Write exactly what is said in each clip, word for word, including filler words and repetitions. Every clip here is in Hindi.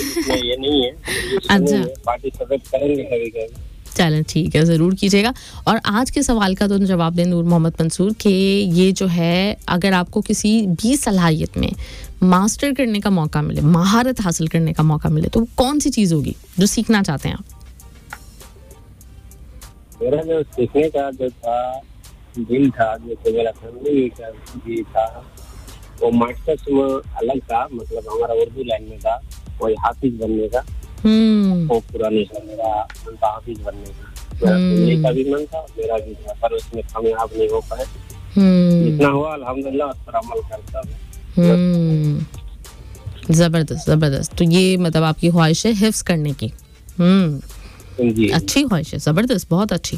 इसमें ये नहीं है। अच्छा, पार्टिसिपेट करेंगे कभी कभी। चलें ठीक है, ज़रूर कीजिएगा। और आज के सवाल का तो जवाब दें नूर मोहम्मद मंसूर कि ये जो है, अगर आपको किसी भी सलाहियत में मास्टर करने का मौका मिले, महारत हासिल करने का मौका मिले, तो कौन सी चीज़ होगी जो सीखना चाहते हैं आप? मेरा जो सीखने का जो था दिल था, जैसे मेरा फैमिली का भी था, वो मास्टर्स में अलग था, मतलब हमारा उर्दू लाइन में था, वही हाफिज बनने का। हम्म, वो पुराने का मेरा मन था हाफिज बनने का। मेरा फैमिली का भी मन था, मेरा भी था, पर उसमें कामयाब नहीं हो पाए। जितना हुआ अल्हम्दुलिल्लाह उस पर अमल करता हूँ। जबरदस्त जबरदस्त। तो ये मतलब आपकी ख्वाहिश है हिफ्ज करने की? हम्म जी, अच्छी ख्वाहिश है, जबरदस्त, बहुत अच्छी।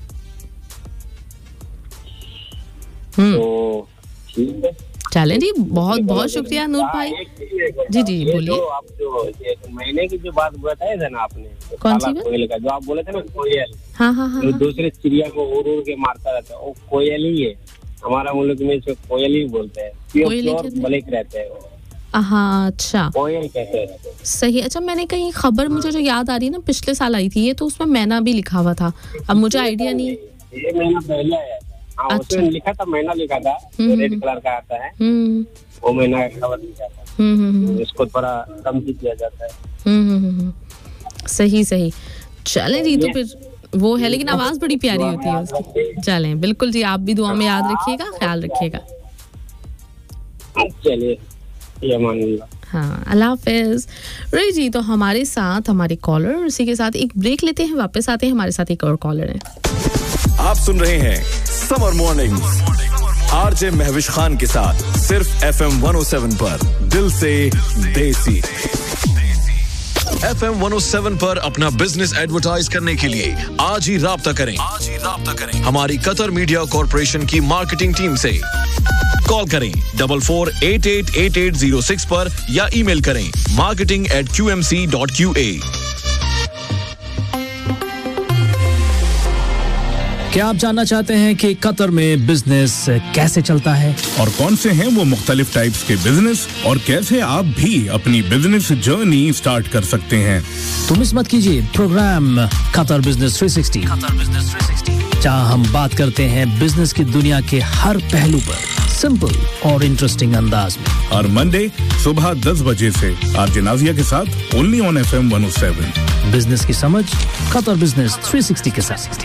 तो ठीक है, चलें जी, बहुत बहुत शुक्रिया नूर भाई। जी जी बोलिए। आप जो महीने की जो बात बताए थे ना आपने, कौन सी बात? कोयल का जो आप बोले थे ना, कोयल। हाँ हाँ हाँ, दूसरे चिड़िया को उड़ उड़ के मारता रहता है, वो कोयल ही है। हमारा मुल्क में इसको कोयल ही बोलते हैं, प्योर ब्लैक रहते हैं वो। हाँ अच्छा, कोयल कहते हैं। सही। अच्छा, मैंने कहीं खबर मुझे जो याद आ रही है ना, पिछले साल आई थी ये, तो उसमें मैना भी लिखा हुआ था। अब मुझे आइडिया नहीं, ये महीना पहले आया था। हाँ, अच्छा, उसमें लिखा था, महीना लिखा था, रेड कलर का आता है, वो महीना का खबर लिखा था। इसको थोड़ा कम किया जाता है। सही सही। चलें जी, तो फिर वो है, लेकिन आवाज बड़ी प्यारी होती है उसकी। चलें, बिल्कुल जी, आप भी दुआ में याद रखिएगा, ख्याल रखिएगा। चलिए, हाँ, अल्लाह हाफिज। रही जी, तो हमारे साथ हमारे कॉलर, इसी के साथ एक ब्रेक लेते हैं, वापस आते हैं, हमारे साथ एक और कॉलर है। आप सुन रहे हैं summer mornings RJ Mahwish Khan के साथ, सिर्फ एफएम वन ओ सेवन पर, दिल से देसी। एफएम वन ओ सेवन पर अपना बिजनेस एडवर्टाइज करने के लिए आज ही राब्ता करें आज ही राब्ता करें हमारी कतर मीडिया कॉर्पोरेशन की मार्केटिंग टीम से। कॉल करें double four eight eight eight eight zero six पर या ईमेल करें marketing eight Q M C dot Q A. क्या आप जानना चाहते हैं कि कतर में बिजनेस कैसे चलता है और कौन से हैं वो मुख्तलिफ टाइप्स के बिजनेस और कैसे आप भी अपनी बिजनेस जर्नी स्टार्ट कर सकते हैं? तो मिस मत कीजिए programme Qatar business three sixty, Qatar business three sixty, जहां हम बात करते हैं बिजनेस की दुनिया के हर पहलू पर, सिंपल और इंटरेस्टिंग अंदाज में। हर मंडे सुबह दस बजे से आरजे नाजिया के साथ, only on FM one O seven. Business की समझ कतर बिजनेस थ्री सिक्सटी के साथ।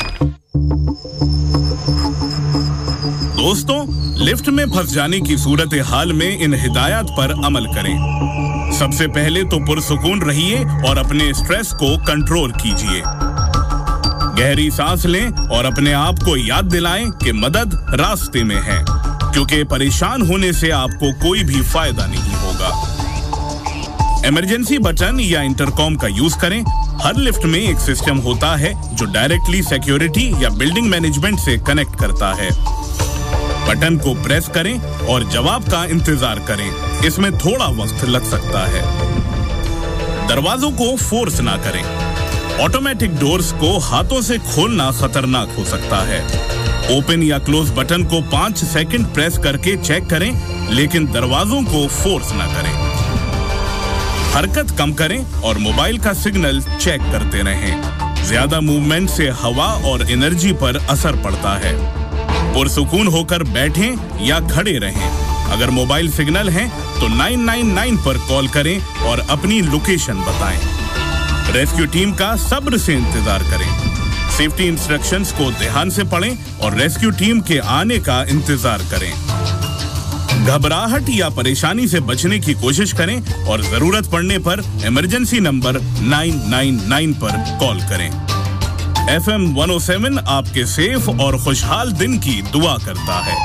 दोस्तों, लिफ्ट में फंस जाने की सूरत हाल में इन हिदायत पर अमल करें। सबसे पहले तो पुरसुकून रहिए और अपने स्ट्रेस को कंट्रोल कीजिए। गहरी सांस लें और अपने आप को याद दिलाएं कि मदद रास्ते में है, क्योंकि परेशान होने से आपको कोई भी फायदा नहीं होगा। इमरजेंसी बटन या इंटरकॉम का यूज करें। हर लिफ्ट में एक सिस्टम होता है जो डायरेक्टली सिक्योरिटी या बिल्डिंग मैनेजमेंट से कनेक्ट करता है। बटन को प्रेस करें और जवाब का इंतजार करें। इसमें थोड़ा वक्त लग सकता है। दरवाजों को फोर्स ना करें। ऑटोमेटिक डोर्स को हाथों से खोलना खतरनाक हो सकता है। ओपन या क्लोज बटन को पाँच सेकंड प्रेस करके चेक करें, लेकिन दरवाजों को फोर्स ना करें। हरकत कम करें और मोबाइल का सिग्नल चेक करते रहें। ज्यादा मूवमेंट से हवा और एनर्जी पर असर पड़ता है। पुरसुकून होकर बैठें या खड़े रहें। अगर मोबाइल सिग्नल है तो नौ नौ नौ पर कॉल करें और अपनी लोकेशन बताएं। रेस्क्यू टीम का सब्र से इंतजार करें। सेफ्टी इंस्ट्रक्शंस को ध्यान से पढ़ें और रेस्क्यू टीम के आने का इंतजार करें। घबराहट या परेशानी से बचने की कोशिश करें और जरूरत पड़ने पर इमरजेंसी नंबर नौ नौ नौ पर कॉल करें। एफएम वन ओ सेवन आपके सेफ और खुशहाल दिन की दुआ करता है।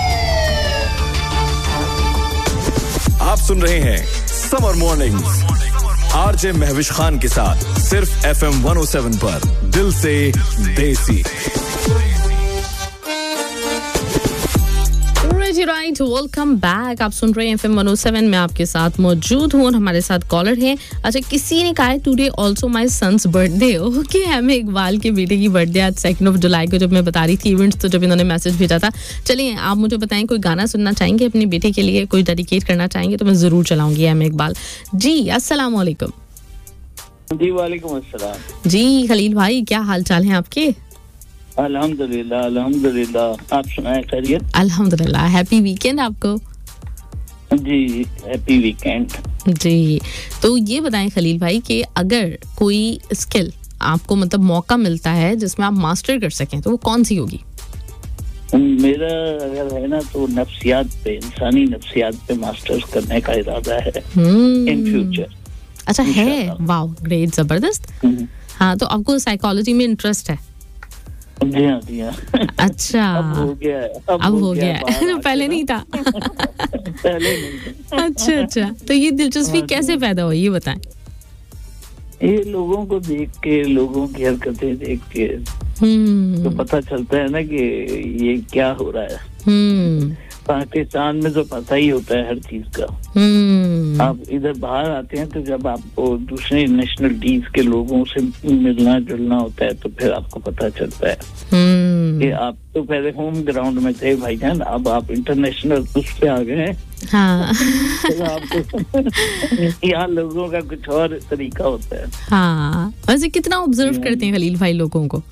आप सुन रहे हैं summer mornings RJ Mahwish Khan के साथ, सिर्फ एफएम वन ओ सेवन पर, दिल से देसी। जी राइट, वेलकम बैक। आप सुन रहे हैं एफएम वन ओ सेवन में आपके साथ मौजूद हूँ और हमारे साथ कॉलर हैं। अच्छा, किसी ने कहा है today also my sons birthday. Okay, हमें इकबाल के बेटे की बर्थडे आज सेकंड ऑफ जुलाई को, जब मैं बता रही थी इवेंट्स, तो जब इन्होंने मैसेज भेजा था। चलिए, आप मुझे बताएं, कोई गाना सुनना चाहेंगे अपने बेटे के लिए, कोई डेडिकेट करना चाहेंगे तो मैं ज़रूर चलाऊंगी। एम इकबाल जी, अस्सलाम वालेकुम। जी वालेकुम अस्सलाम। जी खलील भाई, क्या हाल चाल है आपके? अल्हम्दुलिल्लाह अल्हम्दुलिल्लाह, आप सुनाए खैरियत? अल्हम्दुलिल्लाह। हैप्पी वीकेंड आपको। जी, हैप्पी वीकेंड। जी, तो ये बताएं खलील भाई कि अगर कोई स्किल आपको मतलब मौका मिलता है जिसमें आप मास्टर कर सकें, तो वो कौन सी होगी? मेरा अगर है ना तो नफ्सियात पे, इंसानी नफ्सियात पे मास्टर्स करने का इरादा है इन फ्यूचर। अच्छा है, वाओ ग्रेट, जबरदस्त। हाँ, तो आपको साइकोलॉजी में इंटरेस्ट है? जी हाँ जी हाँ। अच्छा, अब हो गया है, अब, अब हो गया है, पहले नहीं था। पहले नहीं। अच्छा अच्छा, तो ये दिलचस्पी कैसे पैदा हुई, ये बताएं। ये लोगों को देख के, लोगों की हरकतें देख के तो पता चलता है ना कि ये क्या हो रहा है। पाकिस्तान में तो पता ही होता है हर चीज का। आप इधर बाहर आते हैं तो जब आपको दूसरे नेशनलिटीज के लोगों से मिलना जुलना होता है तो फिर आपको पता चलता है कि आप तो पहले होम ग्राउंड में थे भाईजान, अब आप इंटरनेशनल उस पे आ गए हैं। हाँ। तो आपको यहाँ लोगों का कुछ और तरीका होता है। हाँ, वैसे कितना ऑब्जर्व करते हैं खलील भाई लोगों को?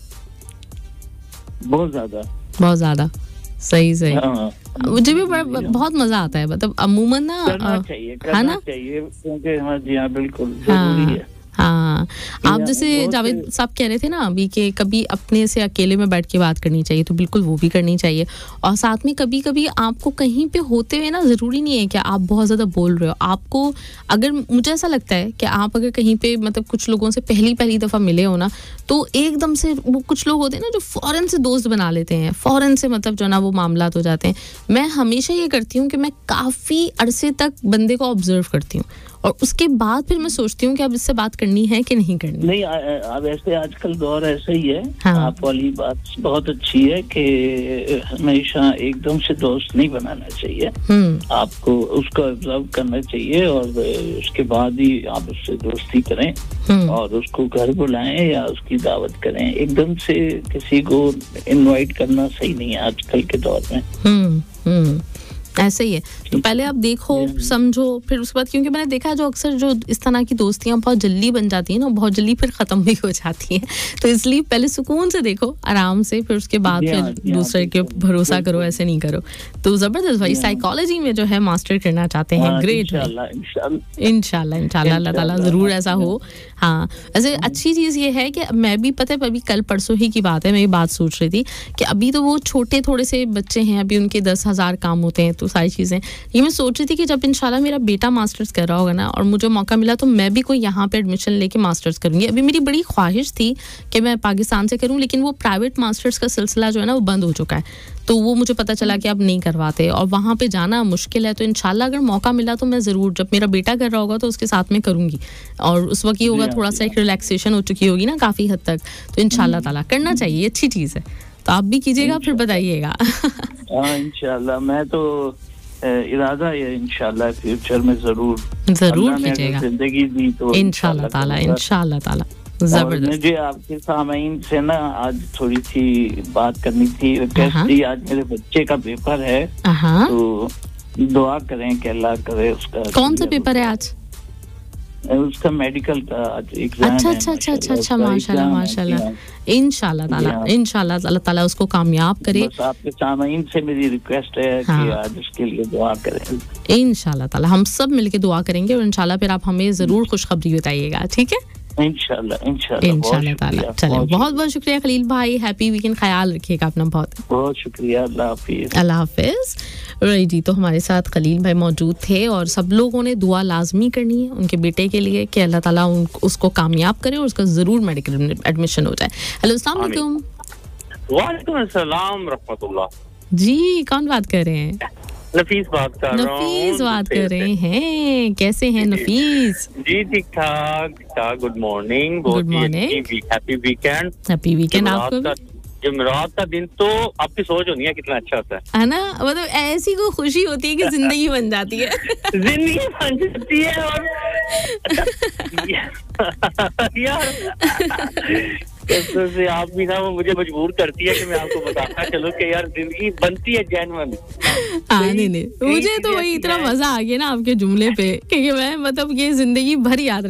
बहुत ज्यादा, बहुत ज्यादा। सही सही। हाँ, मुझे भी बहुत मजा आता है, मतलब अमूमन ना करना चाहिए, करना ना? चाहिए क्योंकि हाँ जी हाँ बिल्कुल जरूरी है। हाँ, आप जैसे जावेद साहब कह रहे थे ना अभी कि कभी अपने से अकेले में बैठ के बात करनी चाहिए, तो बिल्कुल वो भी करनी चाहिए। और साथ में कभी कभी आपको कहीं पे होते हुए ना, ज़रूरी नहीं है कि आप बहुत ज़्यादा बोल रहे हो। आपको अगर, मुझे ऐसा लगता है कि आप अगर कहीं पे मतलब कुछ लोगों से पहली पहली दफ़ा मिले हो ना, तो एकदम से वो कुछ लोग होते हैं ना जो फ़ौरन से दोस्त बना लेते हैं, फ़ौरन से मतलब जो ना वो मामला हो जाते हैं। मैं हमेशा ये करती हूँ कि मैं काफ़ी अरसे तक बंदे को ऑब्जर्व करती हूँ और उसके बाद फिर मैं सोचती हूँ कि अब इससे बात करनी है कि नहीं करनी। नहीं, अब ऐसे आजकल दौर ऐसा ही है। हाँ। आप वाली बात बहुत अच्छी है कि हमेशा एकदम से दोस्त नहीं बनाना चाहिए। आपको उसको ऑब्जर्व करना चाहिए और उसके बाद ही आप उससे दोस्ती करें और उसको घर बुलाएं या उसकी दावत करें। एकदम से किसी को इनवाइट करना सही नहीं है आजकल के दौर में। हम्म हम्म ऐसे ही है। तो पहले आप देखो, समझो, फिर उसके बाद, क्योंकि मैंने देखा है जो अक्सर जो इस तरह की दोस्तियां बहुत जल्दी बन जाती हैं ना, बहुत जल्दी फिर ख़त्म भी हो जाती हैं। तो इसलिए पहले सुकून से देखो, आराम से, फिर उसके बाद फिर दूसरे के भरोसा करो, ऐसे नहीं करो। तो ज़बरदस्त भाई, साइकोलॉजी में जो है मास्टर करना चाहते हैं, ग्रेट। इंशाल्लाह इंशाल्लाह अल्लाह ताला ज़रूर ऐसा हो। हाँ, ऐसे अच्छी चीज़ ये है कि मैं भी, पता है, अभी कल परसों ही की बात है, मैं ये बात सोच रही थी कि अभी तो वो छोटे थोड़े से बच्चे हैं, अभी उनके दस हज़ार काम होते हैं, तो सारी चीज़ें ये मैं सोच रही थी कि जब इंशाल्लाह मेरा बेटा मास्टर्स कर रहा होगा ना और मुझे मौका मिला तो मैं भी कोई यहाँ पे एडमिशन लेके मास्टर्स करूँगी। अभी मेरी बड़ी ख्वाहिश थी कि मैं पाकिस्तान से करूँ, लेकिन वो प्राइवेट मास्टर्स का सिलसिला जो है ना वो बंद हो चुका है, तो वो मुझे पता चला कि अब नहीं करवाते और वहाँ पे जाना मुश्किल है। तो इंशाल्लाह अगर मौका मिला तो मैं ज़रूर, जब मेरा बेटा कर रहा होगा तो उसके साथ में करूँगी और उस वक्त ये होगा थोड़ा सा एक रिलैक्सेशन हो चुकी होगी ना काफ़ी हद तक। तो इंशाल्लाह ताला करना चाहिए, अच्छी चीज़ है। तो आप भी कीजिएगा, फिर बताइएगा। हाँ इंशाल्लाह, मैं तो इरादा है इंशाल्लाह फ्यूचर में ज़रूर ज़रूर कीजिएगा, जिंदगी दी तो इंशाल्लाह ताला, इंशाल्लाह ताला। जबरदस्त। मुझे आपके सामईन से ना आज थोड़ी सी बात करनी थी, रिक्वेस्ट थी। आज मेरे बच्चे का पेपर है, तो दुआ करें कि अल्लाह करे उसका। कौन सा पेपर है आज? उसका मेडिकल का आज एग्जाम है। अच्छा अच्छा अच्छा अच्छा अच्छा, माशाल्लाह माशाल्लाह। इंशाल्लाह ताला, इंशाल्लाह अल्लाह ताला उसको कामयाब करे। बस आपके सामईन से मेरी रिक्वेस्ट है कि आज उसके लिए दुआ करें। इंशाल्लाह ताला हम सब मिलके दुआ करेंगे और इंशाल्लाह फिर आप हमें जरूर खुशखबरी बताइएगा, ठीक है? इंशाल्लाह इंशाल्लाह इंशाल्लाह ताला। चलिए, बहुत बहुत शुक्रिया खलील भाई, हैप्पी वीकेंड, ख्याल रखिएगा अपना। बहुत बहुत शुक्रिया, अल्लाह हाफिज। अल्लाह हाफिज। राइट जी, तो हमारे साथ खलील भाई मौजूद थे और सब लोगों ने दुआ लाजमी करनी है उनके बेटे के लिए कि अल्लाह ताला उसको कामयाब करे और उसका ज़रूर मेडिकल एडमिशन हो जाए। हेलो, अस्सलाम वालेकुम। वालेकुम अस्सलाम रहमतुल्लाह। जी, कौन बात कर रहे हैं? नफीस बात कर रहा हूँ। नफीस बात कर रहे हैं, कैसे हैं नफीस? जी ठीक ठाक ठाक। Good morning. Good morning. Happy weekend. Happy weekend आपको भी। जुमेरात का दिन तो आपकी सोच होनी है कितना अच्छा होता है है ना, मतलब ऐसी को खुशी होती है कि जिंदगी बन जाती है जिंदगी बन जाती है। और यार से आप भी ना वो मुझे मजबूर करती है कि मैं आपको बताता चलूं कि यार जिंदगी बनती है जेन्युइन। हाँ नहीं नहीं, मुझे तो वही इतना मजा आ गया ना आपके जुमले पे, क्योंकि मैं मतलब ये जिंदगी भर याद